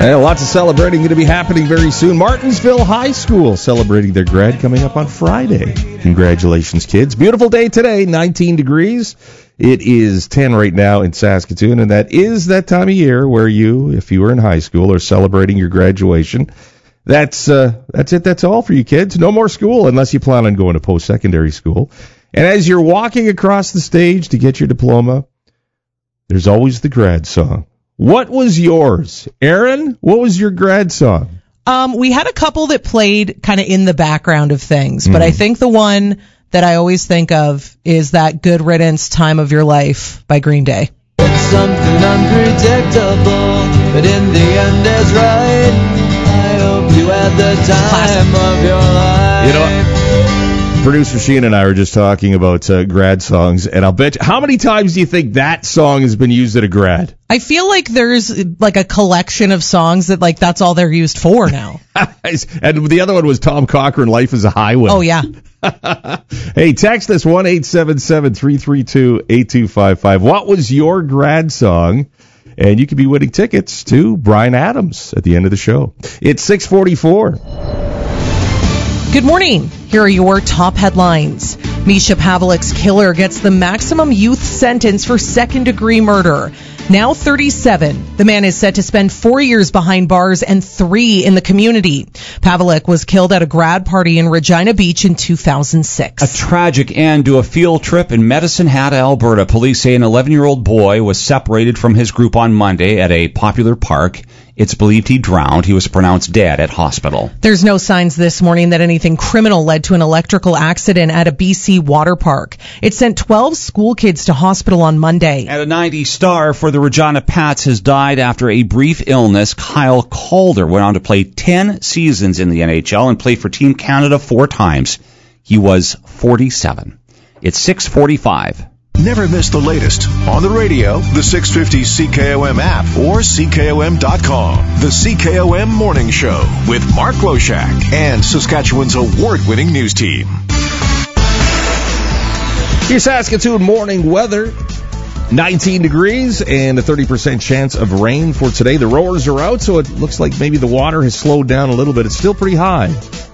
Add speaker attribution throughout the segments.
Speaker 1: Lots of celebrating going to be happening very soon. Martinsville High School celebrating their grad coming up on Friday. Congratulations, kids. Beautiful day today, 19 degrees. It is 10 right now in Saskatoon, and that is that time of year where you, if you were in high school, are celebrating your graduation. That's it. That's all for you kids. No more school unless you plan on going to post-secondary school. And as you're walking across the stage to get your diploma, there's always the grad song. What was yours? Aaron, what was your grad song?
Speaker 2: We had a couple that played kind of in the background of things, but I think the one that I always think of is that Good Riddance Time of Your Life by Green Day.
Speaker 3: It's something unpredictable, but in the end is right. I hope you had the time of your life.
Speaker 1: You know, producer Sheena and I were just talking about grad songs, and I'll bet you, how many times do you think that song has been used at a grad?
Speaker 2: I feel like there's like a collection of songs that like that's all they're used for now.
Speaker 1: And the other one was Tom Cochrane, Life is a Highway.
Speaker 2: Oh, yeah.
Speaker 1: Hey, text us 1-877-332-8255. What was your grad song? And you could be winning tickets to Bryan Adams at the end of the show. It's 6:44.
Speaker 2: Good morning. Here are your top headlines. Misha Pavlik's killer gets the maximum youth sentence for second-degree murder. Now 37, the man is set to spend 4 years behind bars and 3 in the community. Pavlik was killed at a grad party in Regina Beach in 2006.
Speaker 4: A tragic end to a field trip in Medicine Hat, Alberta. Police say an 11-year-old boy was separated from his group on Monday at a popular park. It's believed he drowned. He was pronounced dead at hospital.
Speaker 2: There's no signs this morning that anything criminal led to an electrical accident at a BC water park. It sent 12 school kids to hospital on Monday.
Speaker 4: And a 90 star for the Regina Pats has died after a brief illness. Kyle Calder went on to play 10 seasons in the NHL and play for Team Canada 4 times. He was 47. It's 6:45.
Speaker 5: Never miss the latest on the radio, the 650 CKOM app, or CKOM.com. The CKOM Morning Show with Mark Loshak and Saskatchewan's award-winning news team.
Speaker 1: Your Saskatoon morning weather, 19 degrees and a 30% chance of rain for today. The rowers are out, so it looks like maybe the water has slowed down a little bit. It's still pretty high.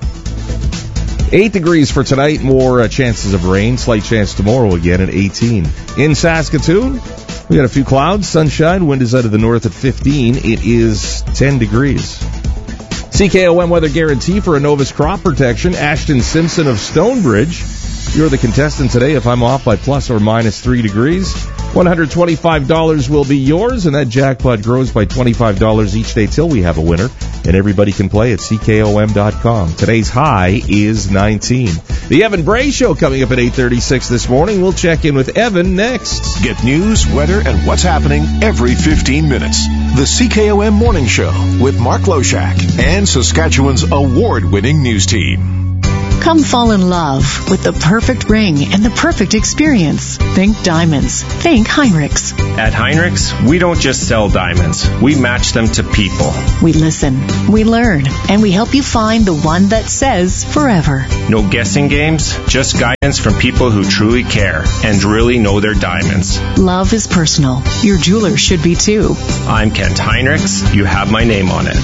Speaker 1: 8 degrees for tonight, more chances of rain. Slight chance tomorrow again at 18. In Saskatoon, we got a few clouds, sunshine, wind is out of the north at 15. It is 10 degrees. CKOM weather guarantee for Innovus crop protection. Ashton Simpson of Stonebridge. You're the contestant today. If I'm off by plus or minus 3 degrees, $125 will be yours, and that jackpot grows by $25 each day till we have a winner. And everybody can play at CKOM.com. Today's high is 19. The Evan Bray Show coming up at 8:36 this morning. We'll check in with Evan next.
Speaker 5: Get news, weather, and what's happening every 15 minutes. The CKOM Morning Show with Mark Loshak and Saskatchewan's award-winning news team.
Speaker 6: Come fall in love with the perfect ring and the perfect experience. Think diamonds. Think Heinrichs.
Speaker 7: At Heinrichs, we don't just sell diamonds. We match them to people.
Speaker 6: We listen, we learn, and we help you find the one that says forever.
Speaker 7: No guessing games, just guidance from people who truly care and really know their diamonds.
Speaker 6: Love is personal. Your jeweler should be too.
Speaker 7: I'm Kent Heinrichs. You have my name on it.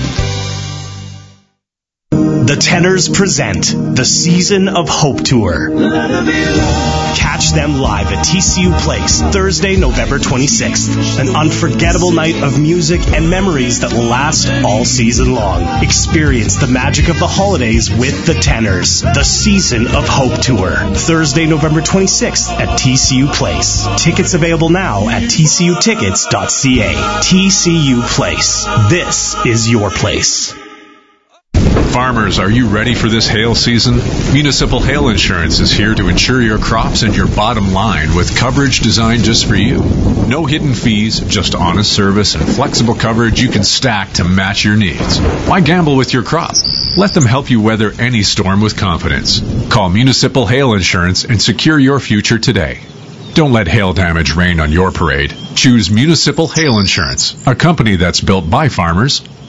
Speaker 8: The Tenors present the Season of Hope Tour. Catch them live at TCU Place, Thursday, November 26th. An unforgettable night of music and memories that will last all season long. Experience the magic of the holidays with the Tenors. The Season of Hope Tour, Thursday, November 26th at TCU Place. Tickets available now at tcutickets.ca. TCU Place. This is your place.
Speaker 9: Farmers, are you ready for this hail season? Municipal Hail Insurance is here to insure your crops and your bottom line with coverage designed just for you. No hidden fees, just honest service and flexible coverage you can stack to match your needs. Why gamble with your crop? Let them help you weather any storm with confidence. Call Municipal Hail Insurance and secure your future today. Don't let hail damage rain on your parade. Choose Municipal Hail Insurance, a company that's built by farmers,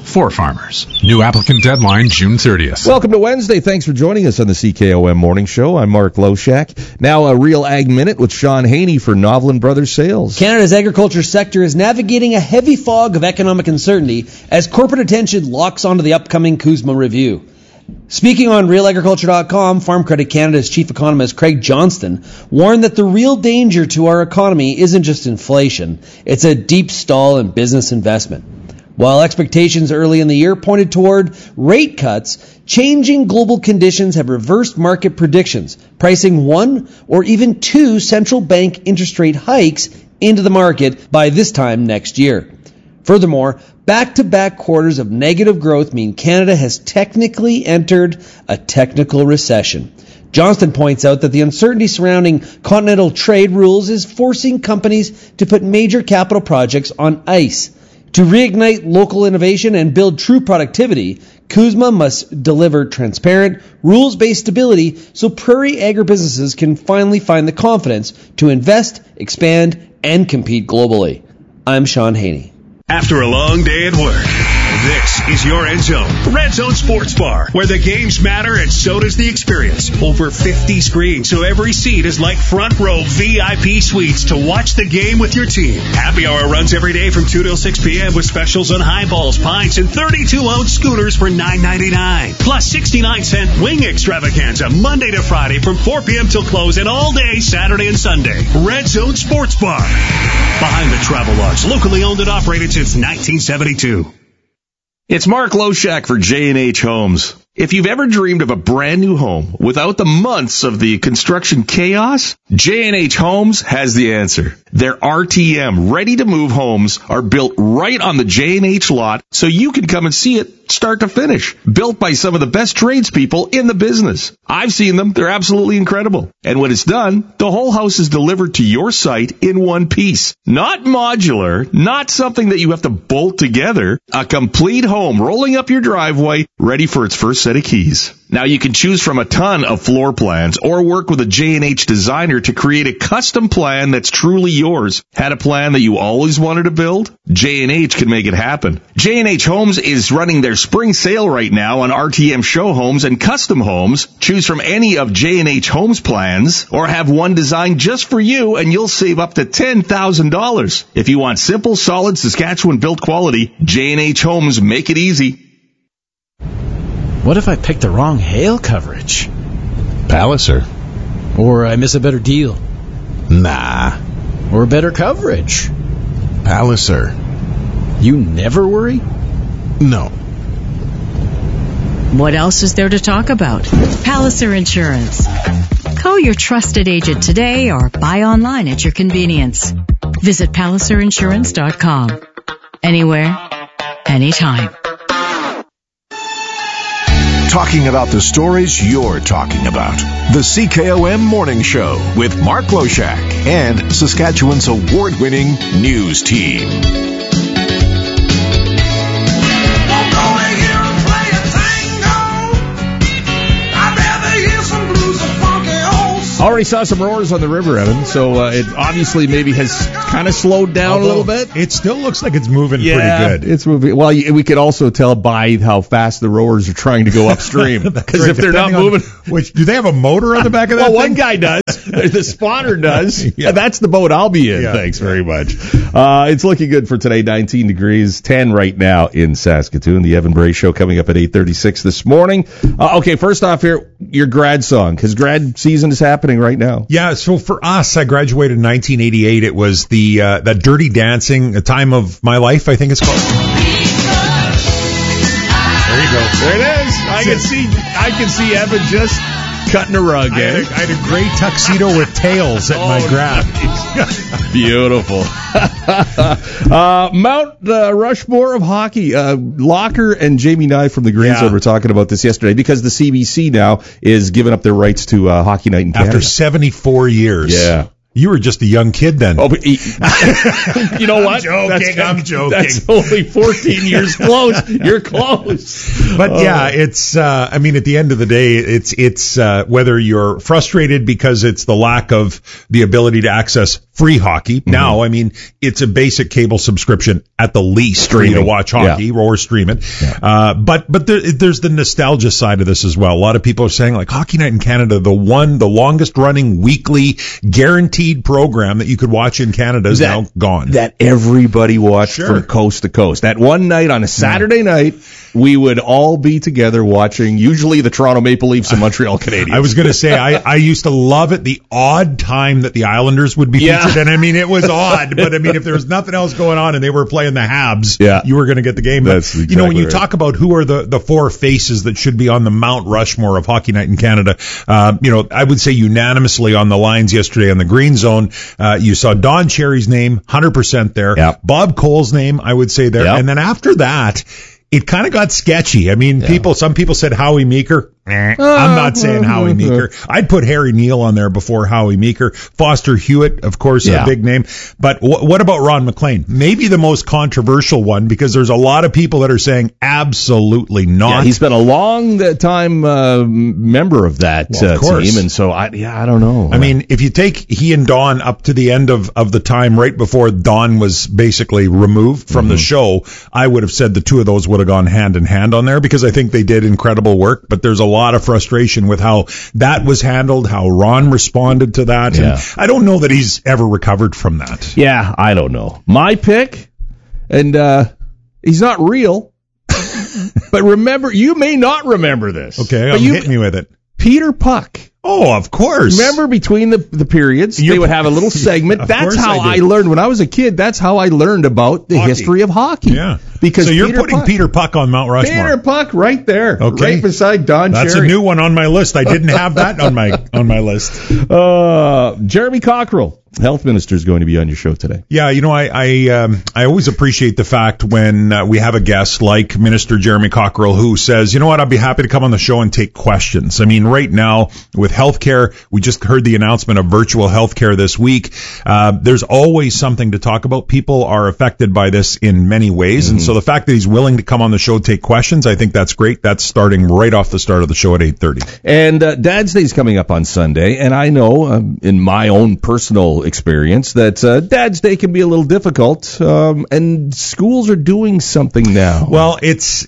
Speaker 9: for farmers. New applicant deadline June 30th.
Speaker 1: Welcome to Wednesday. Thanks for joining us on the CKOM Morning Show. I'm Mark Loshak. Now a Real Ag Minute with Sean Haney for Novelin Brothers Sales.
Speaker 10: Canada's agriculture sector is navigating a heavy fog of economic uncertainty as corporate attention locks onto the upcoming CUSMA review. Speaking on RealAgriculture.com, Farm Credit Canada's chief economist Craig Johnston warned that the real danger to our economy isn't just inflation, it's a deep stall in business investment. While expectations early in the year pointed toward rate cuts, changing global conditions have reversed market predictions, pricing 1 or even 2 central bank interest rate hikes into the market by this time next year. Furthermore, back-to-back quarters of negative growth mean Canada has technically entered a technical recession. Johnston points out that the uncertainty surrounding continental trade rules is forcing companies to put major capital projects on ice. To reignite local innovation and build true productivity, CUSMA must deliver transparent, rules-based stability so prairie agribusinesses can finally find the confidence to invest, expand, and compete globally. I'm Sean Haney.
Speaker 11: After a long day at work, this is your Red Zone. Red Zone Sports Bar, where the games matter and so does the experience. Over 50 screens, so every seat is like front row VIP suites to watch the game with your team. Happy hour runs every day from 2 till 6 p.m. with specials on highballs, pints, and 32-ounce scooters for $9.99. Plus 69-cent wing extravaganza Monday to Friday from 4 p.m. till close and all day Saturday and Sunday. Red Zone Sports Bar. Behind the Travel Lodge, locally owned and operated since 1972.
Speaker 1: It's Mark Loshak for J&H Homes. If you've ever dreamed of a brand new home without the months of the construction chaos, J&H Homes has the answer. Their RTM ready-to-move homes are built right on the J&H lot so you can come and see it start to finish. Built by some of the best tradespeople in the business. I've seen them. They're absolutely incredible. And when it's done, the whole house is delivered to your site in one piece. Not modular, not something that you have to bolt together. A complete home rolling up your driveway, ready for its first set of keys. Now you can choose from a ton of floor plans or work with a J&H designer to create a custom plan that's truly yours. Had a plan that you always wanted to build? J&H can make it happen. J&H Homes is running their spring sale right now on RTM show homes and custom homes. Choose from any of J&H Homes plans or have one designed just for you and you'll save up to $10,000. If you want simple, solid Saskatchewan built quality, J&H Homes make it easy.
Speaker 12: What if I picked the wrong hail coverage?
Speaker 13: Palliser.
Speaker 12: Or I miss a better deal?
Speaker 13: Nah.
Speaker 12: Or better coverage?
Speaker 13: Palliser.
Speaker 12: You never worry?
Speaker 13: No.
Speaker 14: What else is there to talk about? Palliser Insurance. Call your trusted agent today or buy online at your convenience. Visit PalliserInsurance.com. Anywhere, anytime.
Speaker 5: Talking about the stories you're talking about. The CKOM Morning Show with Mark Loshak and Saskatchewan's award-winning news team.
Speaker 1: Already saw some roars on the river, Evan, so it obviously maybe has kind of slowed down a little bit.
Speaker 15: It still looks like it's moving pretty good.
Speaker 1: It's moving. Well, we could also tell by how fast the roars are trying to go upstream. Because
Speaker 15: right,
Speaker 1: if they're not moving...
Speaker 15: Do they have a motor on the back of that thing?
Speaker 1: One guy does. The spotter does. Yeah. That's the boat I'll be in. Yeah. Thanks very much. It's looking good for today, 19 degrees, 10 right now in Saskatoon. The Evan Bray Show coming up at 8:36 this morning. Okay, first off here, your grad song, because grad season is happening right now.
Speaker 15: Yeah, so for us, I graduated in 1988. It was the that Dirty Dancing, A Time of My Life, I think it's called. There you go.
Speaker 1: There it is. I can see Evan just cutting a rug.
Speaker 15: I had a gray tuxedo with tails at my grad.
Speaker 1: Nice. Beautiful. Mount Rushmore of hockey. Locker and Jamie Nye from the Green Zone were talking about this yesterday because the CBC now is giving up their rights to Hockey Night in Canada.
Speaker 15: After 74 years.
Speaker 1: Yeah.
Speaker 15: You were just a young kid then.
Speaker 1: Oh, but you know what?
Speaker 15: I'm joking.
Speaker 1: That's only 14 years close. You're close.
Speaker 15: But yeah, it's, I mean, at the end of the day, it's whether you're frustrated because it's the lack of the ability to access free hockey. Now, I mean, it's a basic cable subscription at the least for you to watch hockey or stream it. But there's the nostalgia side of this as well. A lot of people are saying, like, Hockey Night in Canada, the longest running weekly guaranteed program that you could watch in Canada is now gone.
Speaker 1: That everybody watched from coast to coast. That one night on a Saturday night, we would all be together watching usually the Toronto Maple Leafs and Montreal Canadiens.
Speaker 15: I was going to say, I used to love it, the odd time that the Islanders would be featured. And I mean, it was odd, but I mean, if there was nothing else going on and they were playing the Habs, you were going to get the game. But, you know, when you talk about who are the four faces that should be on the Mount Rushmore of Hockey Night in Canada, you know, I would say unanimously on the lines yesterday on the Green Zone, you saw Don Cherry's name, 100% there. Bob Cole's name, I would say there. And then after that, it kind of got sketchy. I mean, some people said Howie Meeker. I'm not saying Howie Meeker. I'd put Harry Neal on there before Howie Meeker. Foster Hewitt, of course, a big name. But what about Ron McLean? Maybe the most controversial one, because there's a lot of people that are saying absolutely not.
Speaker 1: Yeah, he's been a long time member of that team, and so I don't know.
Speaker 15: I mean, if you take he and Don up to the end of the time right before Don was basically removed from the show, I would have said the two of those would have gone hand in hand on there, because I think they did incredible work. But there's a lot of frustration with how that was handled, how Ron responded to that. And I don't know that he's ever recovered from that.
Speaker 1: Yeah, I don't know. My pick, and he's not real, but remember, you may not remember this.
Speaker 15: Okay, hit me with it.
Speaker 1: Peter Puck.
Speaker 15: Oh, of course.
Speaker 1: Remember between the periods, they would have a little segment. That's how I learned. When I was a kid, that's how I learned about the history of hockey.
Speaker 15: Yeah.
Speaker 1: Because
Speaker 15: so you're putting Peter Puck on Mount Rushmore.
Speaker 1: Peter Puck right there.
Speaker 15: Okay.
Speaker 1: Right beside Don Cherry.
Speaker 15: That's a new one on my list. I didn't have that on my list.
Speaker 1: Jeremy Cockrell, health minister, is going to be on your show today.
Speaker 15: Yeah, you know, I always appreciate the fact when we have a guest like Minister Jeremy Cockrell who says, you know what, I'd be happy to come on the show and take questions. I mean, right now with healthcare, we just heard the announcement of virtual healthcare this week. There's always something to talk about. People are affected by this in many ways, and so the fact that he's willing to come on the show, take questions, I think that's great. That's starting right off the start of the show at 8:30.
Speaker 1: And Dad's Day is coming up on Sunday, and I know in my own personal experience that Dad's Day can be a little difficult, and schools are doing something now.
Speaker 15: Well, it's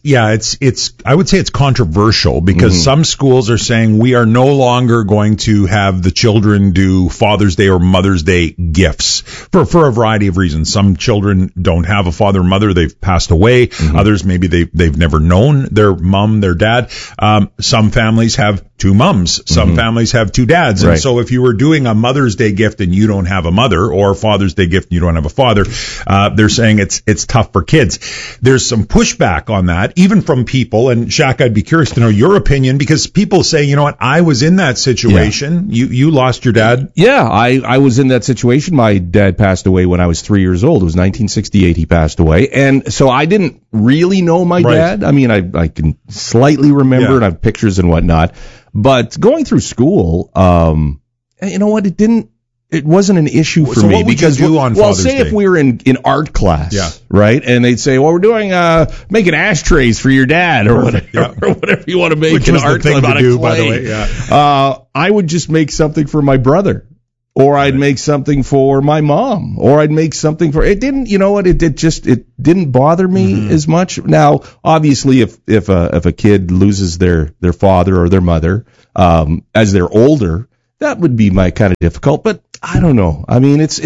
Speaker 15: I would say it's controversial, because some schools are saying we are no longer going to have the children do Father's Day or Mother's Day gifts for a variety of reasons. Some children don't have a father or mother, they've passed away. Others, maybe they've never known their mom, their dad. Some families have two moms. Some families have two dads. And so if you were doing a Mother's Day gift and you don't have a mother, or a Father's Day gift and you don't have a father, they're saying it's tough for kids. There's some pushback on that, even from people. And Shaq, I'd be curious to know your opinion, because people say, you know what, I was in that situation. You lost your dad.
Speaker 1: Yeah, I was in that situation. My dad passed away when I was 3 years old. It was 1968 he passed away. And so I didn't really know my dad. I mean, I can slightly remember, and I have pictures and whatnot. But going through school, you know what, it wasn't an issue for me.
Speaker 15: What would you do on Father's Day?
Speaker 1: If we were in art class, right, and they'd say, well, we're doing making ashtrays for your dad, or whatever, or whatever you want to make.
Speaker 15: Which
Speaker 1: in
Speaker 15: was
Speaker 1: art
Speaker 15: the thing
Speaker 1: class,
Speaker 15: to do, by the way.
Speaker 1: I would just make something for my brother, or I'd make something for my mom, or I'd make something for. It didn't, you know what? It didn't bother me as much. Now, obviously, if a kid loses their father or their mother as they're older, that would be my kind of difficult. But I don't know. I mean, it's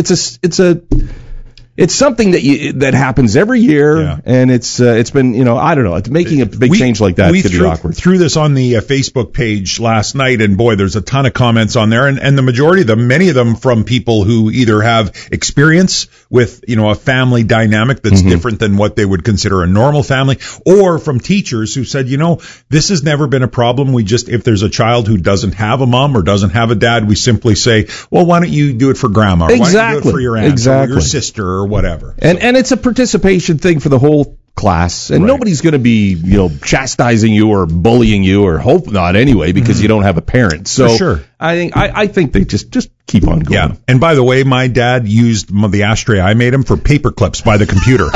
Speaker 1: something that happens every year, and it's been, you know, I don't know. It's making a big change like that could be awkward.
Speaker 15: Threw this on the Facebook page last night, and boy, there's a ton of comments on there, and the majority of them, many of them from people who either have experience with, you know, a family dynamic that's different than what they would consider a normal family, or from teachers who said, you know, this has never been a problem. We just, if there's a child who doesn't have a mom or doesn't have a dad, we simply say, well, why don't you do it for grandma? Or why don't you do it for your aunt or your sister or whatever.
Speaker 1: And it's a participation thing for the whole class, and nobody's going to be, you know, chastising you or bullying you, or hope not anyway, because you don't have a parent. So
Speaker 15: for sure.
Speaker 1: I think they just keep on going.
Speaker 15: Yeah. And by the way, my dad used the ashtray I made him for paper clips by the computer.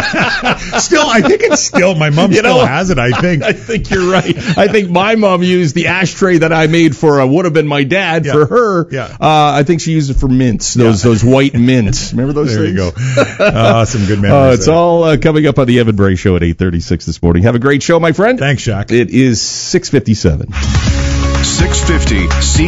Speaker 15: I think it's still, my mom still has it, I think.
Speaker 1: I think you're right. I think my mom used the ashtray that I made for would have been my dad for her.
Speaker 15: Yeah.
Speaker 1: I think she used it for mints, those white mints. Remember those things?
Speaker 15: There you go. Some good memories.
Speaker 1: It's all coming up on the Evan Bray Show at 8:36 this morning. Have a great show, my friend.
Speaker 15: Thanks, Shaq.
Speaker 1: It is 6:57.
Speaker 5: 650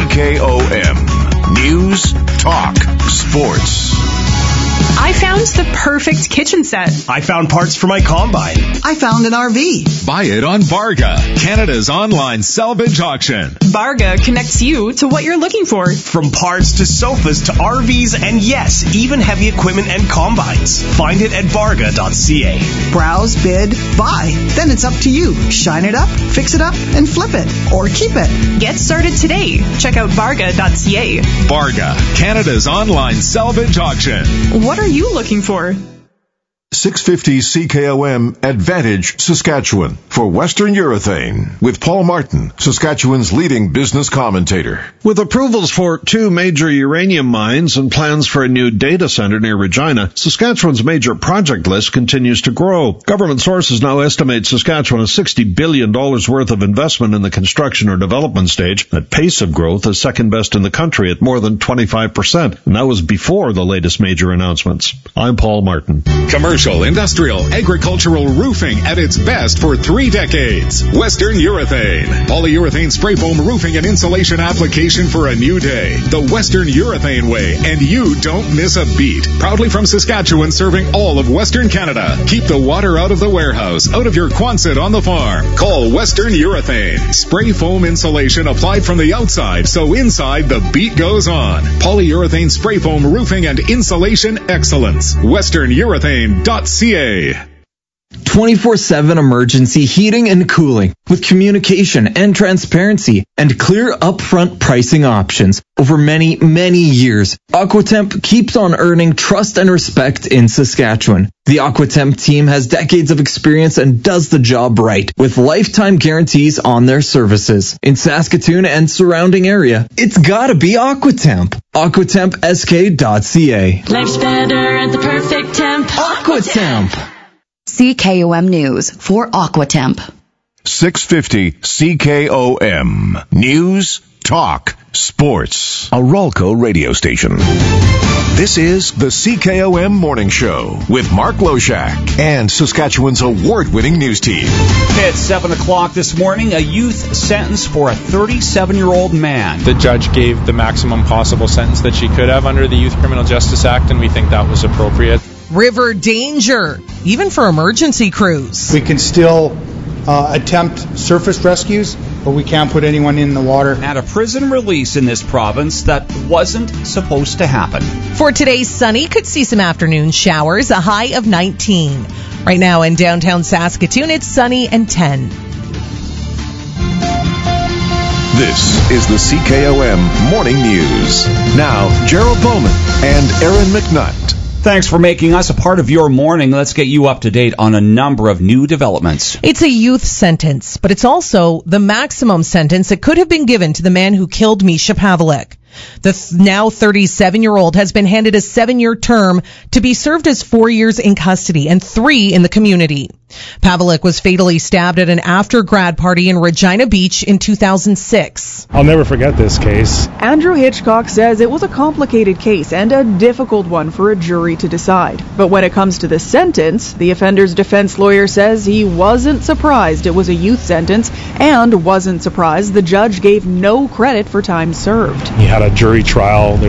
Speaker 5: CKOM. News, talk, sports.
Speaker 16: I found the perfect kitchen set.
Speaker 8: I found parts for my combine.
Speaker 17: I found an RV.
Speaker 9: Buy it on Varga, Canada's online salvage auction.
Speaker 16: Varga connects you to what you're looking for.
Speaker 8: From parts to sofas to RVs and yes, even heavy equipment and combines. Find it at varga.ca.
Speaker 17: Browse, bid, buy. Then it's up to you. Shine it up, fix it up, and flip it. Or keep it.
Speaker 16: Get started today. Check out varga.ca.
Speaker 9: Varga, Canada's online salvage auction.
Speaker 16: What are you looking for?
Speaker 5: 650 CKOM Advantage, Saskatchewan, for Western Urethane, with Paul Martin, Saskatchewan's leading business commentator.
Speaker 18: With approvals for 2 major uranium mines and plans for a new data center near Regina, Saskatchewan's major project list continues to grow. Government sources now estimate Saskatchewan has $60 billion worth of investment in the construction or development stage. That pace of growth is second best in the country at more than 25%, and that was before the latest major announcements. I'm Paul Martin.
Speaker 9: Commercial, industrial, agricultural roofing at its best for 3 decades. Western Urethane. Polyurethane spray foam roofing and insulation application for a new day. The Western Urethane way, and you don't miss a beat. Proudly from Saskatchewan, serving all of Western Canada. Keep the water out of the warehouse, out of your Quonset on the farm. Call Western Urethane. Spray foam insulation applied from the outside, so inside the beat goes on. Polyurethane spray foam roofing and insulation excellence. WesternUrethane.ca.
Speaker 19: 24/7 emergency heating and cooling with communication and transparency and clear upfront pricing options over many, many years. Aquatemp keeps on earning trust and respect in Saskatchewan. The Aquatemp team has decades of experience and does the job right with lifetime guarantees on their services. In Saskatoon and surrounding area, it's gotta be Aquatemp. AquatempSK.ca.
Speaker 20: Life's better at the perfect temp.
Speaker 19: Aquatemp.
Speaker 21: CKOM News for Aquatemp.
Speaker 5: 650 CKOM. News, talk, sports. A Ralco radio station. This is the CKOM Morning Show with Mark Loshak and Saskatchewan's award-winning news team.
Speaker 4: It's 7 o'clock this morning. A youth sentence for a 37-year-old man.
Speaker 22: The judge gave the maximum possible sentence that she could have under the Youth Criminal Justice Act, and we think that was appropriate.
Speaker 2: River danger, even for emergency crews.
Speaker 23: We can still attempt surface rescues, but we can't put anyone in the water.
Speaker 4: At a prison release in this province that wasn't supposed to happen.
Speaker 2: For today's sunny, could see some afternoon showers, a high of 19. Right now in downtown Saskatoon, it's sunny and 10.
Speaker 5: This is the CKOM Morning News. Now, Gerald Bowman and Aaron McNutt.
Speaker 4: Thanks for making us a part of your morning. Let's get you up to date on a number of new developments.
Speaker 2: It's a youth sentence, but it's also the maximum sentence that could have been given to the man who killed Misha Pavlik. The now 37-year-old has been handed a 7-year term to be served as 4 years in custody and 3 in the community. Pavlik was fatally stabbed at an after-grad party in Regina Beach in 2006.
Speaker 24: I'll never forget this case.
Speaker 25: Andrew Hitchcock says it was a complicated case and a difficult one for a jury to decide. But when it comes to the sentence, the offender's defense lawyer says he wasn't surprised it was a youth sentence and wasn't surprised the judge gave no credit for time served.
Speaker 24: He had a jury trial.